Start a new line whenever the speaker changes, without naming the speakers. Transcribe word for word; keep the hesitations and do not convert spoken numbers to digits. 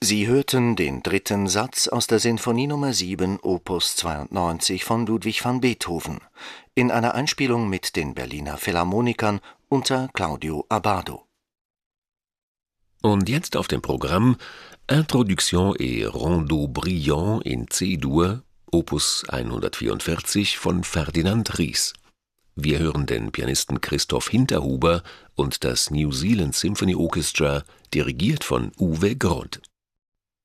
Sie hörten den dritten Satz aus der Sinfonie Nummer sieben, Opus zweiundneunzig von Ludwig van Beethoven, in einer Einspielung mit den Berliner Philharmonikern unter Claudio Abbado.
Und jetzt auf dem Programm Introduction et Rondo Brillant in C-Dur, Opus hundertvierundvierzig von Ferdinand Ries. Wir hören den Pianisten Christoph Hinterhuber und das New Zealand Symphony Orchestra, dirigiert von Uwe Groth.